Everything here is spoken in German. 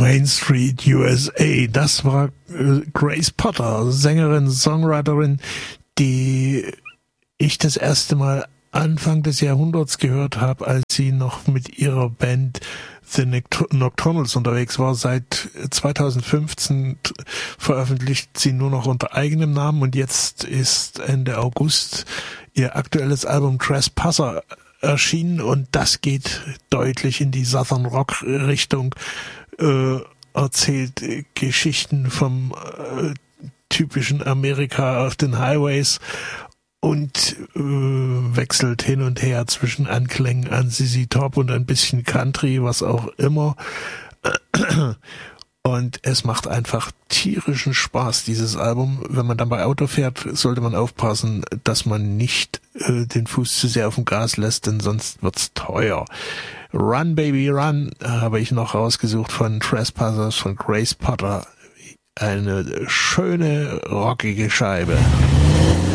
Main Street, USA. Das war Grace Potter, Sängerin, Songwriterin, die ich das erste Mal Anfang des Jahrhunderts gehört habe, als sie noch mit ihrer Band The Nocturnals unterwegs war. Seit 2015 veröffentlicht sie nur noch unter eigenem Namen und jetzt ist Ende August ihr aktuelles Album Trespasser erschienen und das geht deutlich in die Southern Rock Richtung, erzählt Geschichten vom typischen Amerika auf den Highways und wechselt hin und her zwischen Anklängen an ZZ Top und ein bisschen Country, was auch immer. Und es macht einfach tierischen Spaß, dieses Album. Wenn man dann bei Auto fährt, sollte man aufpassen, dass man nicht den Fuß zu sehr auf dem Gas lässt, denn sonst wird's teuer. Run Baby Run habe ich noch rausgesucht von Trespassers von Grace Potter. Eine schöne, rockige Scheibe.